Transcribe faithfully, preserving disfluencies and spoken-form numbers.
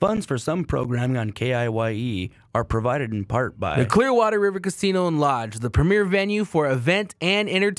Funds for some programming on K I Y E are provided in part by The Clearwater River Casino and Lodge, the premier venue for event and entertainment